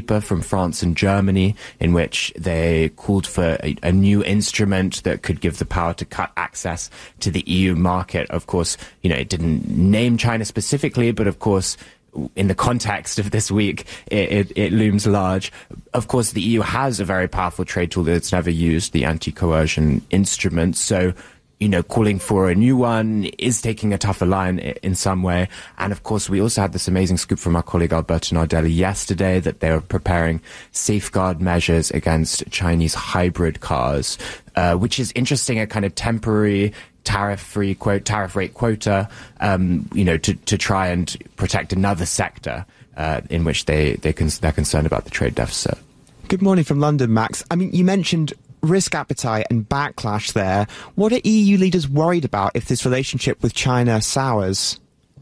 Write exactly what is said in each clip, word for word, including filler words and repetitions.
paper from France and Germany in which they called for a, a new instrument that could give the power to cut access to the E U market. Of course, you know, it didn't name China specifically, but of course, in the context of this week, it, it, it looms large. Of course, the E U has a very powerful trade tool that it's never used, the anti-coercion instrument. So, you know, calling for a new one is taking a tougher line in some way. And of course, we also had this amazing scoop from our colleague Alberto Nardelli yesterday that they were preparing safeguard measures against Chinese hybrid cars, uh, which is interesting, a kind of temporary tariff-free quote, tariff rate quota, um, you know, to, to try and protect another sector uh, in which they, they con- they're concerned about the trade deficit. Good morning from London, Max. I mean, you mentioned risk appetite and backlash there. What are E U leaders worried about if this relationship with China sours?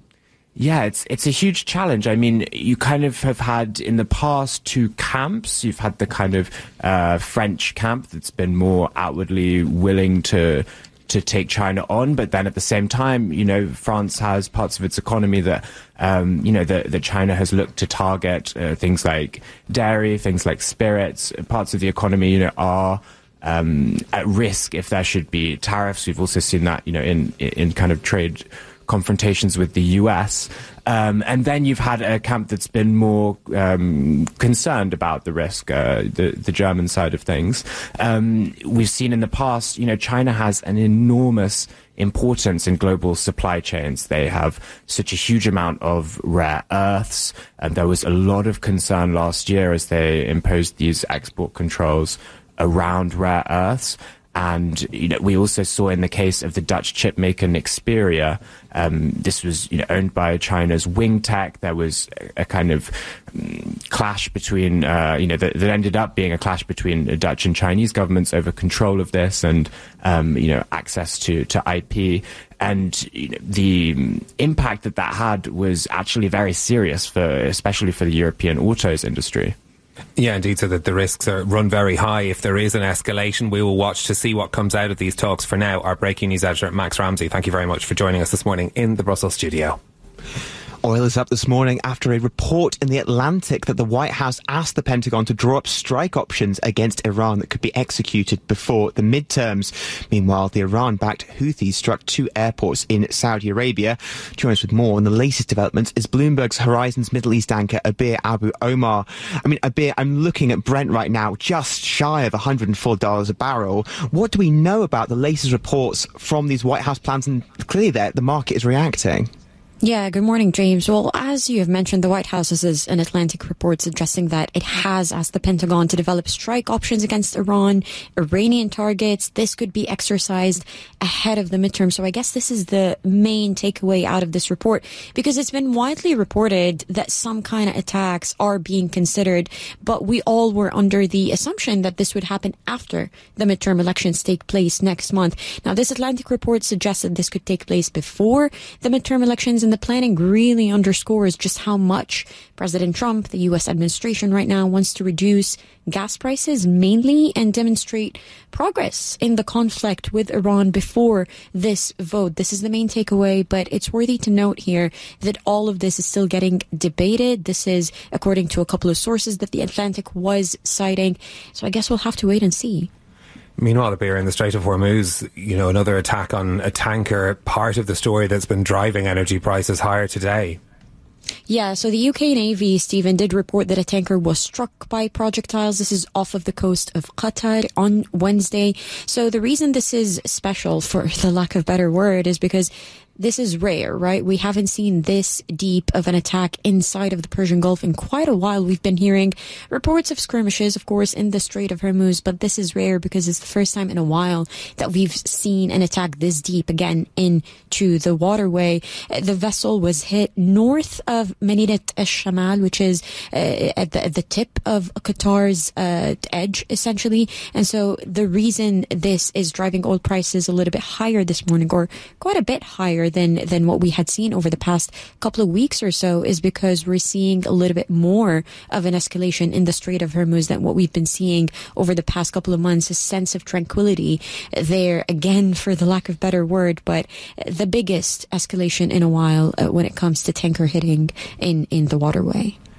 Yeah, it's it's a huge challenge. I mean, you kind of have had in the past two camps. You've had the kind of uh, French camp that's been more outwardly willing to to take China on, but then at the same time, you know, France has parts of its economy that, um, you know, that, that China has looked to target, uh, things like dairy, things like spirits. Parts of the economy, you know, are um, at risk if there should be tariffs. We've also seen that, you know, in in kind of trade confrontations with the U S. Um, and then you've had a camp that's been more um, concerned about the risk, uh, the, the German side of things. Um, we've seen in the past, you know, China has an enormous importance in global supply chains. They have such a huge amount of rare earths, and there was a lot of concern last year as they imposed these export controls around rare earths. And, you know, we also saw in the case of the Dutch chip maker Nexperia, um, this was, you know, owned by China's WingTech. There was a, a kind of um, clash between, uh, you know, that, that ended up being a clash between the Dutch and Chinese governments over control of this and, um, you know, access to, to I P. And you know, the impact that that had was actually very serious for, especially for the European autos industry. Yeah, indeed, so that the risks are run very high. If there is an escalation, we will watch to see what comes out of these talks. For now, our breaking news editor, Max Ramsey, thank you very much for joining us this morning in the Brussels studio. Oil is up this morning after a report in The Atlantic that the White House asked the Pentagon to draw up strike options against Iran that could be executed before the midterms. Meanwhile, the Iran-backed Houthis struck two airports in Saudi Arabia. Join us with more on the latest developments is Bloomberg's Horizons Middle East anchor Abir Abu Omar. I mean, Abir, I'm looking at Brent right now, just shy of one hundred four dollars a barrel. What do we know about the latest reports from these White House plans? And clearly there, the market is reacting. Yeah, good morning, James. Well, as you have mentioned, the White House has an Atlantic report suggesting that it has asked the Pentagon to develop strike options against Iran, Iranian targets. This could be exercised ahead of the midterm. So I guess this is the main takeaway out of this report, because it's been widely reported that some kind of attacks are being considered, but we all were under the assumption that this would happen after the midterm elections take place next month. Now, this Atlantic report suggests that this could take place before the midterm elections, and the planning really underscores just how much President Trump, the U S administration right now, wants to reduce gas prices mainly and demonstrate progress in the conflict with Iran before this vote. This is the main takeaway, but it's worthy to note here that all of this is still getting debated. This is according to a couple of sources that the Atlantic was citing. So I guess we'll have to wait and see. Meanwhile, Abir, in the Strait of Hormuz, you know, another attack on a tanker, part of the story that's been driving energy prices higher today. Yeah, so the U K Navy, Stephen, did report that a tanker was struck by projectiles. This is off of the coast of Qatar on Wednesday. So the reason this is special, for the lack of better word, is because this is rare, right? We haven't seen this deep of an attack inside of the Persian Gulf in quite a while. We've been hearing reports of skirmishes, of course, in the Strait of Hormuz, but this is rare because it's the first time in a while that we've seen an attack this deep again into the waterway. The vessel was hit north of Medinet al-Shamal, which is uh, at, the, at the tip of Qatar's uh, edge, essentially. And so the reason this is driving oil prices a little bit higher this morning, or quite a bit higher than than what we had seen over the past couple of weeks or so, is because we're seeing a little bit more of an escalation in the Strait of Hormuz than what we've been seeing over the past couple of months. A sense of tranquility there, again, for the lack of better word, but the biggest escalation in a while uh, when it comes to tanker hitting in, in the waterway.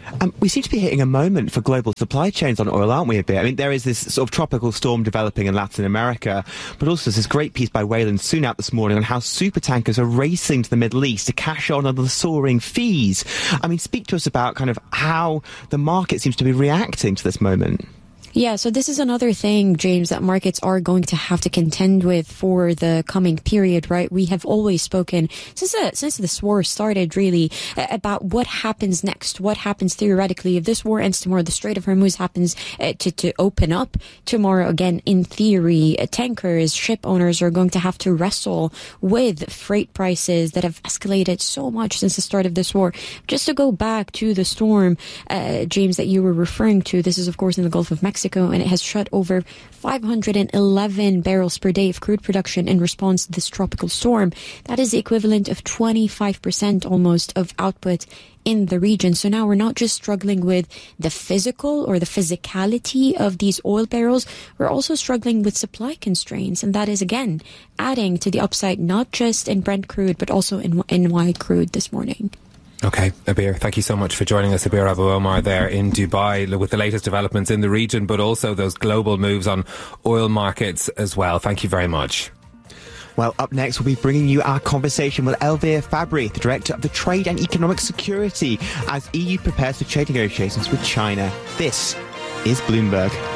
Um, we seem to be hitting a moment for global supply chains on oil, aren't we, a bit? I mean, there is this sort of tropical storm developing in Latin America, but also there's this great piece by Wayland Soon out this morning on how supertankers are racing to the Middle East to cash on on the soaring fees. I mean, speak to us about kind of how the market seems to be reacting to this moment. Yeah, so this is another thing, James, that markets are going to have to contend with for the coming period, right? We have always spoken, since the, since this war started, really, about what happens next, what happens theoretically. If this war ends tomorrow, the Strait of Hormuz happens uh, to, to open up tomorrow again, in theory, uh, tankers, ship owners are going to have to wrestle with freight prices that have escalated so much since the start of this war. Just to go back to the storm, uh, James, that you were referring to, this is, of course, in the Gulf of Mexico. And it has shut over five hundred eleven barrels per day of crude production in response to this tropical storm. That is the equivalent of twenty-five percent almost of output in the region. So now we're not just struggling with the physical or the physicality of these oil barrels, we're also struggling with supply constraints. And that is, again, adding to the upside, not just in Brent crude, but also in N Y crude this morning. Okay, Abir, thank you so much for joining us. Abir Abu Omar there in Dubai with the latest developments in the region, but also those global moves on oil markets as well. Thank you very much. Well, up next, we'll be bringing you our conversation with Elvire Fabry, the Director of the Trade and Economic Security, as E U prepares for trade negotiations with China. This is Bloomberg.